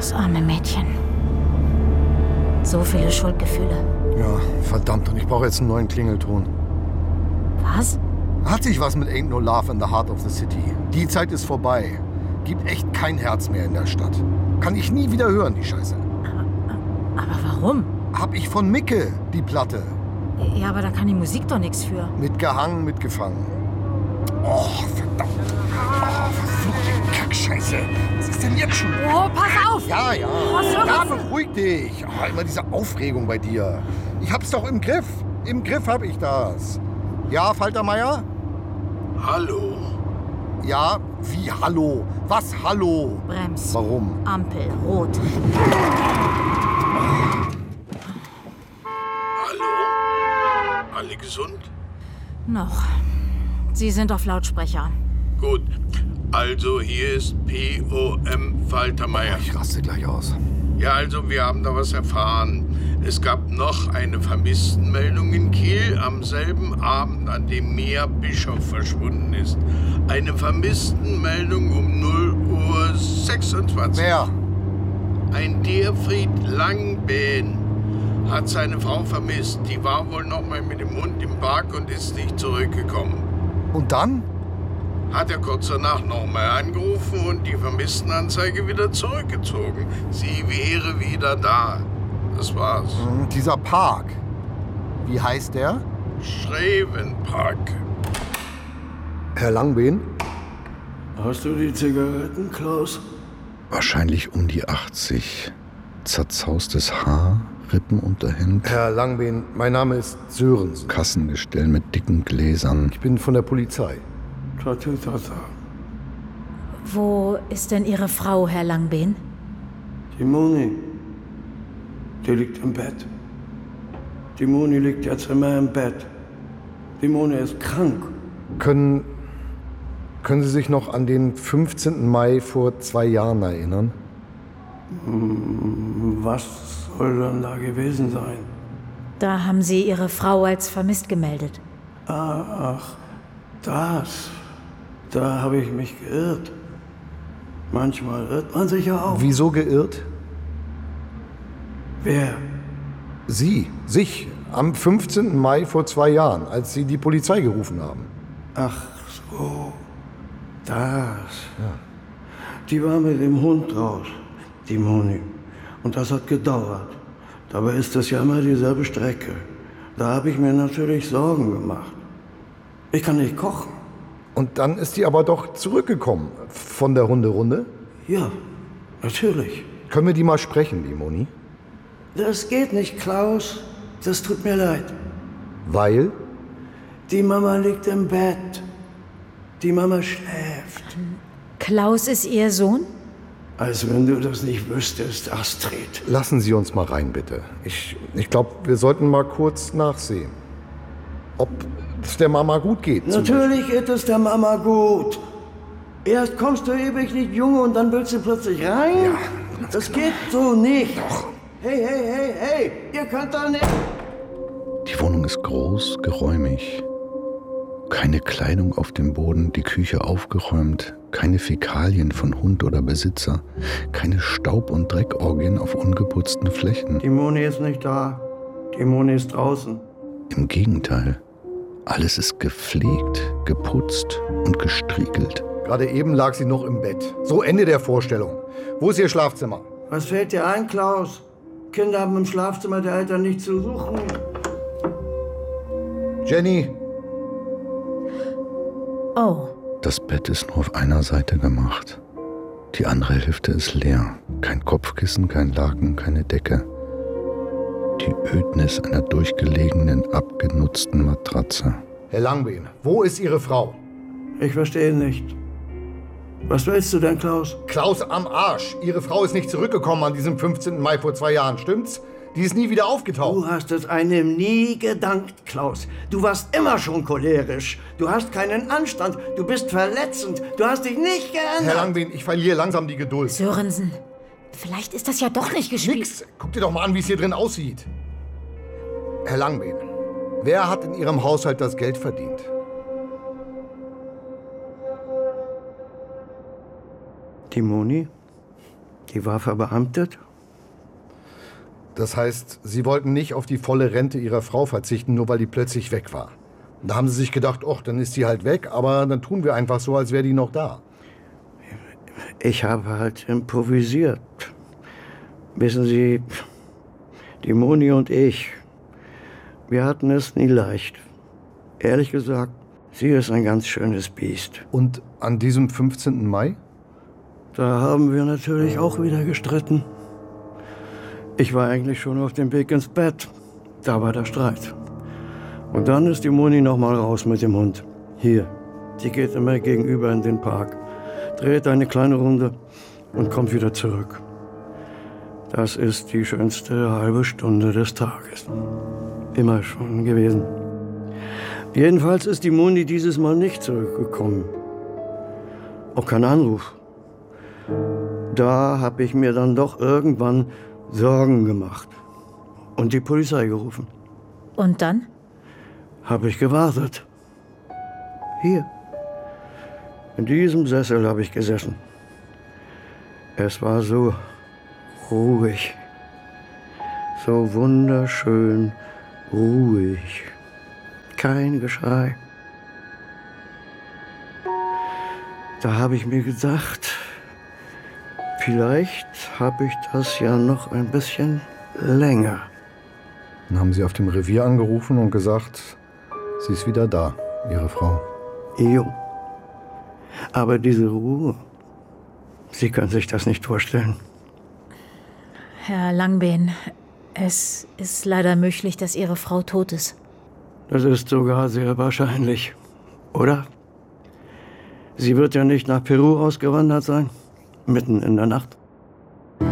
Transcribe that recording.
Das arme Mädchen. So viele Schuldgefühle. Ja, verdammt. Und ich brauche jetzt einen neuen Klingelton. Was? Hat sich was mit Ain't No Love in the Heart of the City. Die Zeit ist vorbei. Gibt echt kein Herz mehr in der Stadt. Kann ich nie wieder hören, die Scheiße. Aber warum? Hab ich von Micke, die Platte. Ja, aber da kann die Musik doch nichts für. Mitgehangen, mitgefangen. Oh, verdammt. Oh, verfluchte Kackscheiße. Was ist denn jetzt schon? Oh, pass auf! Ja. Sörensen! Ja, beruhig dich. Oh, immer diese Aufregung bei dir. Ich hab's doch im Griff. Im Griff hab ich das. Ja, Faltermeier? Hallo? Ja, wie hallo? Was hallo? Brems. Warum? Ampel, rot. Hallo? Alle gesund? Noch. Sie sind auf Lautsprecher. Gut. Also hier ist POM Faltermeier. Ich raste gleich aus. Ja, also wir haben da was erfahren. Es gab noch eine Vermisstenmeldung in Kiel am selben Abend, an dem Mia Bischof verschwunden ist. Eine Vermisstenmeldung um 0:26 Uhr. Wer? Ein Dirfried Langbehn hat seine Frau vermisst. Die war wohl noch mal mit dem Hund im Park und ist nicht zurückgekommen. Und dann? Hat er kurz danach nochmal angerufen und die Vermisstenanzeige wieder zurückgezogen. Sie wäre wieder da. Das war's. Dieser Park. Wie heißt der? Schrevenpark. Herr Langbehn? Hast du die Zigaretten, Klaus? Wahrscheinlich um die 80. Zerzaustes Haar, Rippenunterhemd. Herr Langbehn, mein Name ist Sörensen. Kassengestell mit dicken Gläsern. Ich bin von der Polizei. Tatütata. Wo ist denn Ihre Frau, Herr Langbehn? Die Moni. Die liegt im Bett. Die Moni liegt jetzt immer im Bett. Die Moni ist krank. Können Sie sich noch an den 15. Mai vor 2 Jahren erinnern? Was soll denn da gewesen sein? Da haben Sie Ihre Frau als vermisst gemeldet. Ach, das. Da habe ich mich geirrt. Manchmal irrt man sich ja auch. Wieso geirrt? Wer? Sie, sich, am 15. Mai vor 2 Jahren, als Sie die Polizei gerufen haben. Ach so, das. Ja. Die war mit dem Hund raus, die Moni. Und das hat gedauert. Dabei ist das ja immer dieselbe Strecke. Da habe ich mir natürlich Sorgen gemacht. Ich kann nicht kochen. Und dann ist die aber doch zurückgekommen von der Hunderunde? Ja, natürlich. Können wir die mal sprechen, die Moni? Das geht nicht, Klaus. Das tut mir leid. Weil? Die Mama liegt im Bett. Die Mama schläft. Klaus ist Ihr Sohn? Als wenn du das nicht wüsstest, Astrid. Lassen Sie uns mal rein, bitte. Ich glaube, wir sollten mal kurz nachsehen, ob es der Mama gut geht. Natürlich geht es der Mama gut. Erst kommst du ewig nicht, Junge, und dann willst du plötzlich rein? Ja. Das geht so nicht. Doch. Hey, ihr könnt da nicht... Die Wohnung ist groß, geräumig. Keine Kleidung auf dem Boden, die Küche aufgeräumt, keine Fäkalien von Hund oder Besitzer, keine Staub- und Dreckorgien auf ungeputzten Flächen. Die Moni ist nicht da. Die Moni ist draußen. Im Gegenteil, alles ist gepflegt, geputzt und gestriegelt. Gerade eben lag sie noch im Bett. So, Ende der Vorstellung. Wo ist Ihr Schlafzimmer? Was fällt dir ein, Klaus? Kinder haben im Schlafzimmer der Eltern nichts zu suchen. Jenny? Oh. Das Bett ist nur auf einer Seite gemacht. Die andere Hälfte ist leer. Kein Kopfkissen, kein Laken, keine Decke. Die Ödnis einer durchgelegenen, abgenutzten Matratze. Herr Langbehn, wo ist Ihre Frau? Ich verstehe nicht. Was willst du denn, Klaus? Klaus am Arsch. Ihre Frau ist nicht zurückgekommen an diesem 15. Mai vor 2 Jahren, stimmt's? Die ist nie wieder aufgetaucht. Du hast es einem nie gedankt, Klaus. Du warst immer schon cholerisch. Du hast keinen Anstand. Du bist verletzend. Du hast dich nicht geändert. Herr Langbehn, ich verliere langsam die Geduld. Sörensen, vielleicht ist das ja doch nicht gespielt. Nix. Guck dir doch mal an, wie es hier drin aussieht. Herr Langbehn, wer hat in Ihrem Haushalt das Geld verdient? Die Moni? Die war verbeamtet. Das heißt, Sie wollten nicht auf die volle Rente Ihrer Frau verzichten, nur weil die plötzlich weg war. Und da haben Sie sich gedacht, ach, dann ist die halt weg, aber dann tun wir einfach so, als wäre die noch da. Ich habe halt improvisiert. Wissen Sie, die Moni und ich, wir hatten es nie leicht. Ehrlich gesagt, sie ist ein ganz schönes Biest. Und an diesem 15. Mai? Da haben wir natürlich auch wieder gestritten. Ich war eigentlich schon auf dem Weg ins Bett. Da war der Streit. Und dann ist die Moni noch mal raus mit dem Hund. Hier, die geht immer gegenüber in den Park, dreht eine kleine Runde und kommt wieder zurück. Das ist die schönste halbe Stunde des Tages. Immer schon gewesen. Jedenfalls ist die Moni dieses Mal nicht zurückgekommen. Auch kein Anruf. Da habe ich mir dann doch irgendwann Sorgen gemacht und die Polizei gerufen. Und dann? Habe ich gewartet. Hier. In diesem Sessel habe ich gesessen. Es war so ruhig. So wunderschön ruhig. Kein Geschrei. Da habe ich mir gedacht, vielleicht habe ich das ja noch ein bisschen länger. Dann haben Sie auf dem Revier angerufen und gesagt, sie ist wieder da, Ihre Frau. Jo. Aber diese Ruhe, Sie können sich das nicht vorstellen. Herr Langbein, es ist leider möglich, dass Ihre Frau tot ist. Das ist sogar sehr wahrscheinlich, oder? Sie wird ja nicht nach Peru ausgewandert sein, mitten in der Nacht.